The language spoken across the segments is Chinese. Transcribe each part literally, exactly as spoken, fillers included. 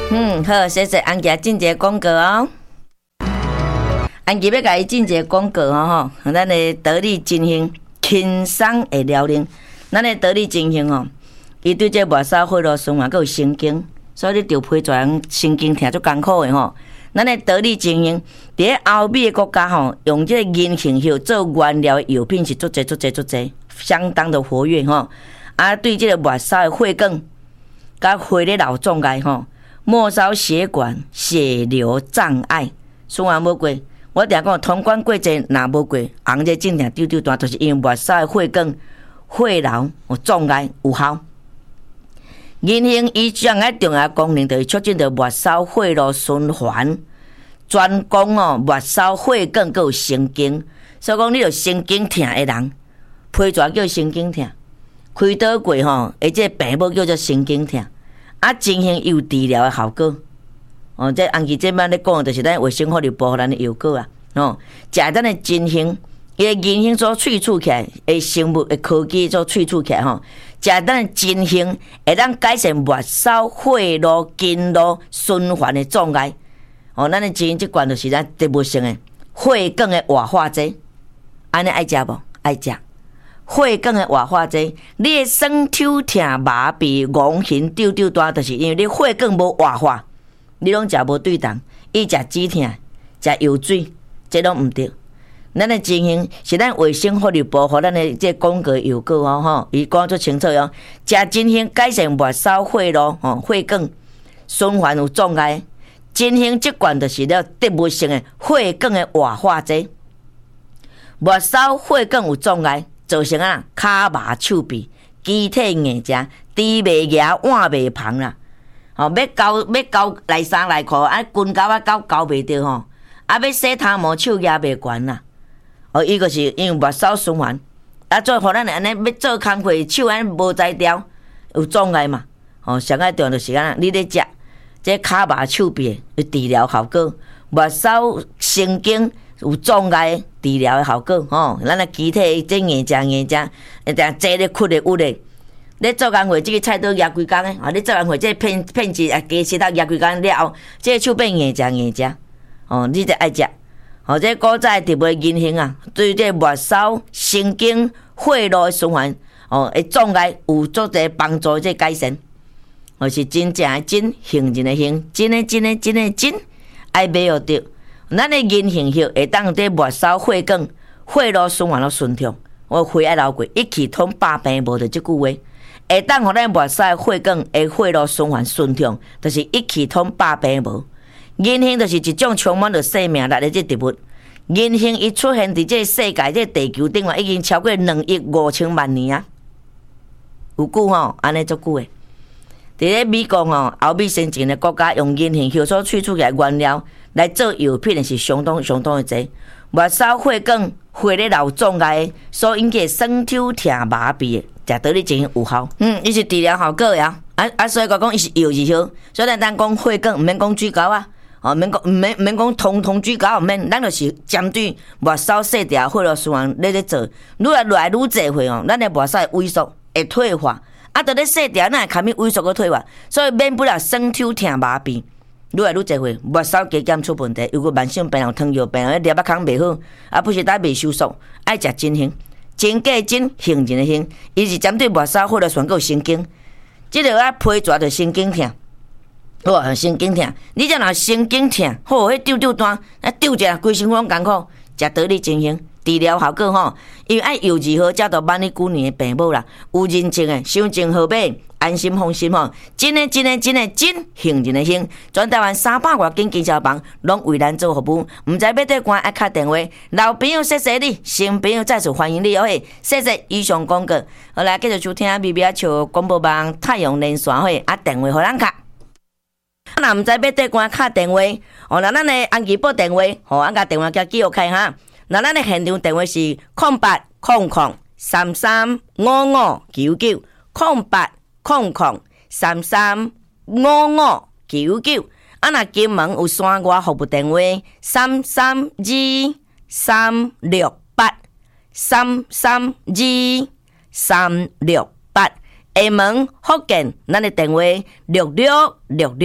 嗯，好，谢谢安吉进一个广告哦。安吉要甲伊进一个广告哦吼，咱的得力精兴轻松的疗龄，咱的得力精兴哦，伊对这末梢血路循环佮有神经，所以你着皮全神经疼足艰苦的吼。咱的得力精兴，伫欧美的国家吼，用这个银杏叶做原料的药品是足侪足侪足侪，相当的活跃吼。啊，对这个末梢的血管、甲血咧流障碍吼，末梢血管血流障碍循环无过。我定讲通关过节若无过，红这症状丢丢大，就是因为末梢的血管血流有障碍有效。银杏伊上个重要功能就是促进着末梢血路循环，专攻哦末梢血管佮有神经，所以讲你有神经疼的人，皮蛇叫神经疼，开刀过吼，而且病母叫做神经疼，啊，进行有治疗的效果。哦，这安吉这摆咧讲，就是咱卫生福利部咱的药果啊。哦，食咱的金杏，伊的银杏所萃取起来，的生物的科技所萃取起来吼，食咱的金杏会当改善末梢血路、经络循环的障碍。哦，咱的金杏这款就是咱植物性的血管的活化剂，安尼爱食无？爱食。血管的活化剂，你的酸抽疼、麻痹、戆形、丢丢大，就是因为你血管无活化。你拢食无对当，伊食止疼、食油水，这拢毋对。咱的情形是咱卫生福利部互咱的这广告药果哦吼，伊讲足清楚哦。食金杏改善末梢血路吼，血管循环有障碍。金杏这罐就是了植物性的血管的活化剂，末梢血管有障碍，造成啊骹麻手臂、肢体硬正、猪袂牙、腕袂芳啦。吼，要交要交内衫内裤，啊，裙交啊交交袂着吼，啊，要洗头毛手举袂悬啦。哦，伊就是因为末梢循环，啊，做互咱安尼要做工课，手安尼无才调，有障碍嘛。哦，上爱重要就是安你咧食，这骹麻手臂有治疗效果，末梢神经有障碍治疗的效果。吼，咱的肢体这硬正硬正，一定坐咧屈咧屈咧。你做工课，这个菜刀压几工诶？啊，你做工课，这片片子啊，加石头压几工了后，这个手变硬正硬正。哦，你得爱食。哦，这古早植物银杏啊，对这末梢神经血路的循环，哦，会障碍有足侪帮助，这改善。哦，是真正的真，杏仁的杏，真的真的真的真，爱买学着。咱的银杏叶会当这末梢血管血路循环了顺畅，我血爱流过，一气通百病无着这句话。会当互咱末梢血管的血路循环顺畅，就是一气通百病无。银杏就是一种充满着生命力的这植物。银杏伊出现伫这世界这地球顶外已经超过两亿五千万年啊，有久吼，安尼足久诶。伫咧美国吼，欧美先进的国家用银杏叶所萃取来原料来做药品的是相当相当的多。末梢血管血咧流障碍所引起的酸抽疼、麻痹的。食得力真有效，嗯，伊是治疗效果呀，啊啊，所以讲讲伊是药治效，所以咱当讲血管，毋免讲水沟啊，哦，免讲毋免毋免讲通通水沟，毋免，咱就是针对末梢细条血路循环咧咧做，愈来愈来愈侪血哦，咱的末梢会萎缩，会退化，啊，得咧细条，咱会卡咪萎缩个退化，所以免不了酸抽疼麻痹，愈来愈侪血，末梢加减出问题，又个慢性病人、糖尿病人、粒仔康袂好，啊，不是呾未收缩，爱食真杏。真假真，杏仁的杏，伊是针对末梢血路循环神经，即个啊皮蛇就神经疼，哇，神经疼，你只若神经疼，好，迄丢丢单，啊丢一下，规身躯拢艰苦，食得力真杏，治疗效果吼，因为爱药治好，才到万里久年的病母啦，有认证的，伤情好买，安心放心吼，真的真的真的真，杏仁的杏，全台湾三百外间经销房拢为咱做服务，唔知要对关爱敲电话，老朋友谢谢你，新朋友再次欢迎你哦嘿，谢谢以上广告，好来继续收听 B B 啊笑广播网太阳连线会啊电话互咱敲。若毋知要对关敲电话，哦，那咱的安吉报电话，吼，俺甲电话叫记录开哈。那咱的现场电话是空八空空三三五五九九空八空空三三五五九九。啊，若金门有山外服务电话三三二三六八三三二三六八。厦门福建，咱的电话六六六六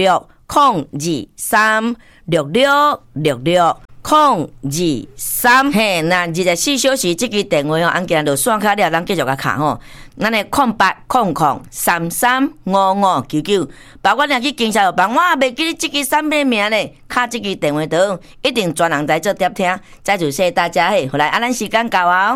空二三六六六六空二三。嘿，那二十四小时这支电话哦，按今日就算卡了，咱继续甲卡吼。咱的空八空空三三五五九九，包括若去经销办，我也袂记这支产品名咧，卡这支电话刀，一定专人在做接听。再次谢谢大家嘿，后来啊，咱时间到啊。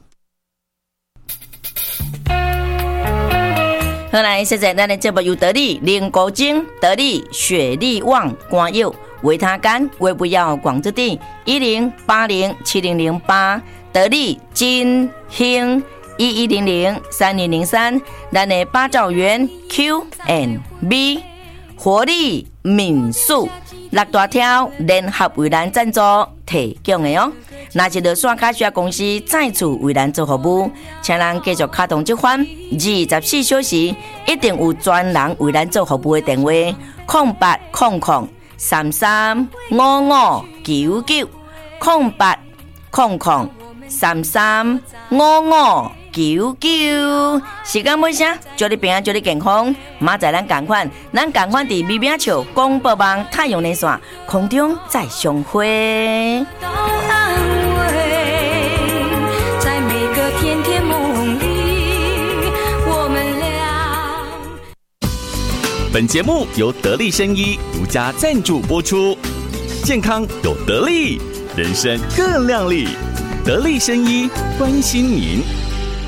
好来，现在咱的节目由得力零高精、得力雪力旺、光佑、维他干、微不要广之地一零八零七零零八，得力金兴一一零零三零零三，咱的八兆元 Q and B 活力民宿六大条联合为咱赞助提供的哦。那是热线卡需要公司再次为咱做服务，请咱继续卡通这款二十四小时一定有专人为咱做服务的电话：空八空空三三五五九九空八空空三三五五九九。时间尾声，祝你平安，祝你健康。明仔咱同款，咱同款伫美美笑广播网太阳连线空中再相会。 本节目由得力生医独家赞助播出，健康有得力，人生更亮丽。得力生医关心您。